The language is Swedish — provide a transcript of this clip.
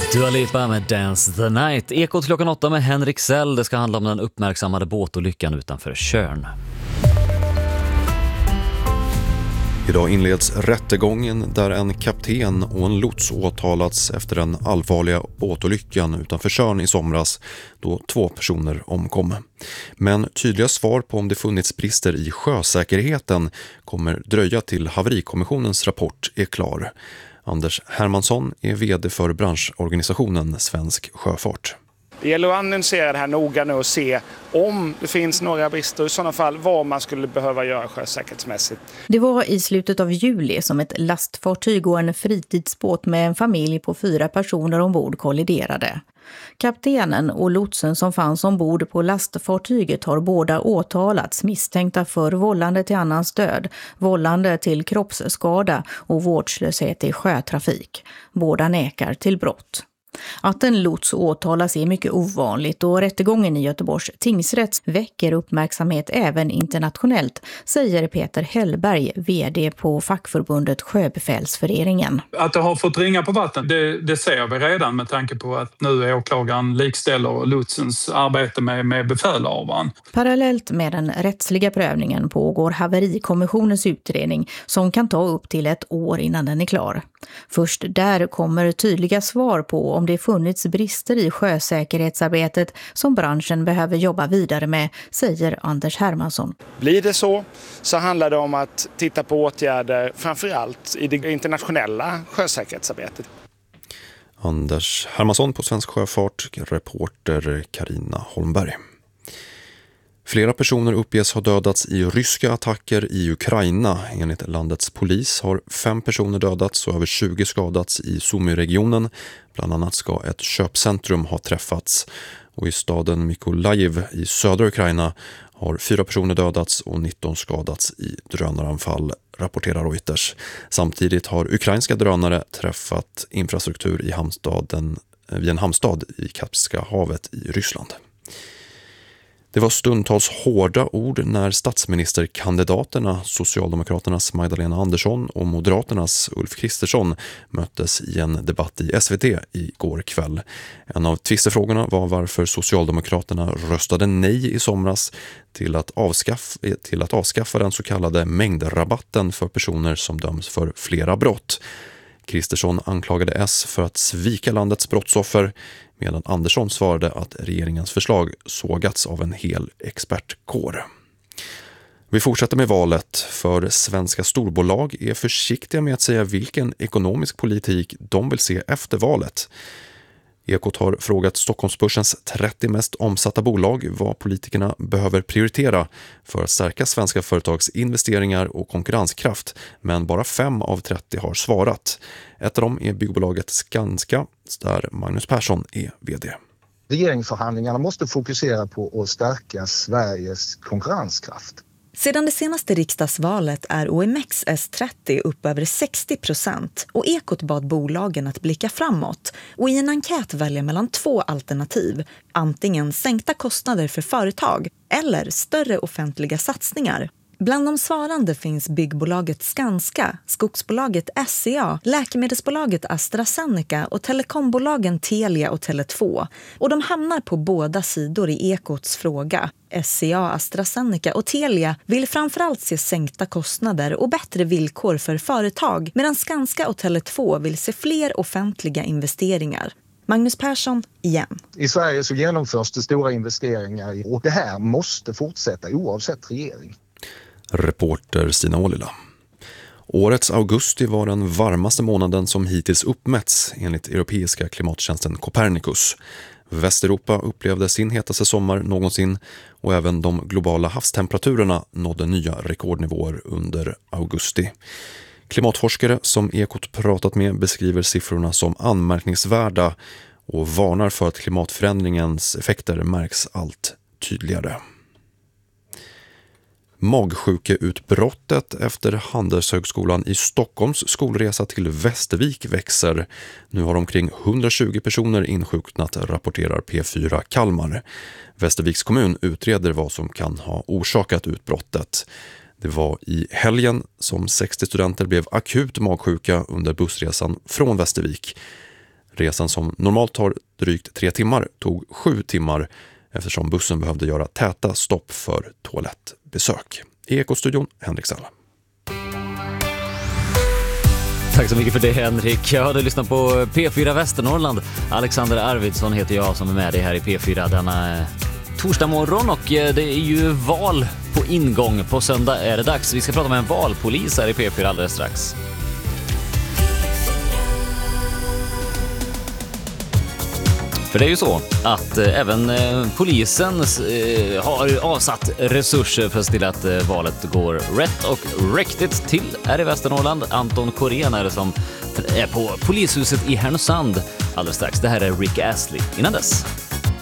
Dua Lipa med Dance the Night. Ekot klockan 8 med Henrik Sell. Det ska handla om den uppmärksammade båtolyckan utanför Tjörn. Idag inleds rättegången där en kapten och en lots åtalats efter den allvarliga båtolyckan utanför Tjörn i somras då 2 personer omkom. Men tydliga svar på om det funnits brister i sjösäkerheten kommer dröja till haverikommissionens rapport är klar. Anders Hermansson är vd för branschorganisationen Svensk Sjöfart. Det gäller att analysera det här noga nu och se om det finns några brister och i sådana fall vad man skulle behöva göra sjösäkerhetsmässigt. Det var i slutet av juli som ett lastfartyg och en fritidsbåt med en familj på 4 personer ombord kolliderade. Kaptenen och lotsen som fanns ombord på lastfartyget har båda åtalats misstänkta för vållande till annans död, vållande till kroppsskada och vårdslöshet i sjötrafik. Båda nekar till brott. Att en lots åtalas är mycket ovanligt och rättegången i Göteborgs tingsrätt väcker uppmärksamhet även internationellt, säger Peter Hellberg, vd på fackförbundet Sjöbefälsföreningen. Att det har fått ringa på vatten, det ser vi redan med tanke på att nu åklagaren likställer lotsens arbete med befälhavaren. Parallellt med den rättsliga prövningen pågår haverikommissionens utredning som kan ta upp till 1 år innan den är klar. Först där kommer tydliga svar på om det funnits brister i sjösäkerhetsarbetet som branschen behöver jobba vidare med, säger Anders Hermansson. Blir det så handlar det om att titta på åtgärder framförallt i det internationella sjösäkerhetsarbetet. Anders Hermansson på Svensk Sjöfart, reporter Carina Holmberg. Flera personer uppges ha dödats i ryska attacker i Ukraina. Enligt landets polis har 5 personer dödats och över 20 skadats i Sumy-regionen. Bland annat ska ett köpcentrum ha träffats. Och i staden Mykolaiv i södra Ukraina har 4 personer dödats och 19 skadats i drönaranfall, rapporterar Reuters. Samtidigt har ukrainska drönare träffat infrastruktur vid en hamnstad i Kaspiska havet i Ryssland. Det var stundtals hårda ord när statsministerkandidaterna Socialdemokraternas Magdalena Andersson och Moderaternas Ulf Kristersson möttes i en debatt i SVT igår kväll. En av tvistefrågorna var varför Socialdemokraterna röstade nej i somras till att avskaffa den så kallade mängdrabatten för personer som döms för flera brott. Kristersson anklagade S för att svika landets brottsoffer, medan Andersson svarade att regeringens förslag sågats av en hel expertkår. Vi fortsätter med valet, för svenska storbolag är försiktiga med att säga vilken ekonomisk politik de vill se efter valet. Ekot har frågat Stockholmsbörsens 30 mest omsatta bolag vad politikerna behöver prioritera för att stärka svenska företags investeringar och konkurrenskraft, men bara 5 av 30 har svarat. Ett av dem är byggbolaget Skanska, där Magnus Persson är vd. Regeringsförhandlingarna måste fokusera på att stärka Sveriges konkurrenskraft. Sedan det senaste riksdagsvalet är OMX S30 upp över 60% och Ekot bad bolagen att blicka framåt och i en enkät välja mellan 2 alternativ, antingen sänkta kostnader för företag eller större offentliga satsningar. Bland de svarande finns byggbolaget Skanska, skogsbolaget SCA, läkemedelsbolaget AstraZeneca och telekombolagen Telia och Tele2. Och de hamnar på båda sidor i Ekots fråga. SCA, AstraZeneca och Telia vill framförallt se sänkta kostnader och bättre villkor för företag, medan Skanska och Tele2 vill se fler offentliga investeringar. Magnus Persson igen. I Sverige så genomförs det stora investeringar och det här måste fortsätta oavsett regering. Reporter Stina Ålila. Årets augusti var den varmaste månaden som hittills uppmätts enligt europeiska klimattjänsten Copernicus. Västeuropa upplevde sin hetaste sommar någonsin och även de globala havstemperaturerna nådde nya rekordnivåer under augusti. Klimatforskare som Ekot pratat med beskriver siffrorna som anmärkningsvärda och varnar för att klimatförändringens effekter märks allt tydligare. Magsjukeutbrottet efter Handelshögskolan i Stockholms skolresa till Västervik växer. Nu har omkring 120 personer insjuknat, rapporterar P4 Kalmar. Västerviks kommun utreder vad som kan ha orsakat utbrottet. Det var i helgen som 60 studenter blev akut magsjuka under bussresan från Västervik. Resan som normalt tar drygt 3 timmar tog 7 timmar eftersom bussen behövde göra täta stopp för toalettbesök. I Ekostudion, Henrik Sell. Tack så mycket för det, Henrik. Jag hade lyssnat på P4 Västernorrland. Alexander Arvidsson heter jag som är med dig här i P4 denna torsdag morgon, och det är ju val på ingång. På söndag är det dags. Vi ska prata med en valpolis här i P4 alldeles strax. För det är ju så att även polisen har avsatt resurser för att se till att valet går rätt och riktigt till här i Västernorrland. Anton Korén är det som är på polishuset i Härnösand alldeles strax. Det här är Rick Astley innan dess.